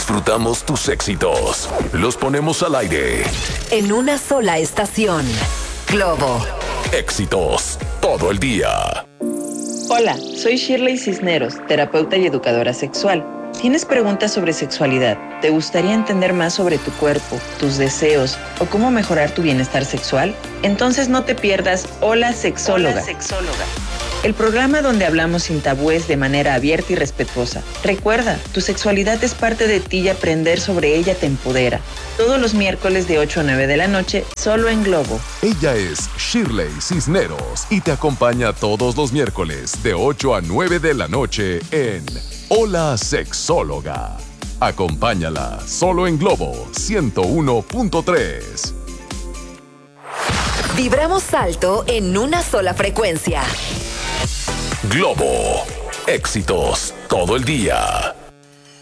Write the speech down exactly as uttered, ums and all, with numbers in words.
disfrutamos tus éxitos. Los ponemos al aire. En una sola estación. Globo. Éxitos todo el día. Hola, soy Shirley Cisneros, terapeuta y educadora sexual. ¿Tienes preguntas sobre sexualidad? ¿Te gustaría entender más sobre tu cuerpo, tus deseos o cómo mejorar tu bienestar sexual? Entonces no te pierdas Hola Sexóloga. Hola, Sexóloga. El programa donde hablamos sin tabúes de manera abierta y respetuosa. Recuerda, tu sexualidad es parte de ti y aprender sobre ella te empodera. Todos los miércoles de ocho a nueve de la noche, solo en Globo. Ella es Shirley Cisneros y te acompaña todos los miércoles de ocho a nueve de la noche en Hola Sexóloga. Acompáñala solo en Globo ciento uno punto tres. Vibramos alto en una sola frecuencia. Globo. Éxitos todo el día.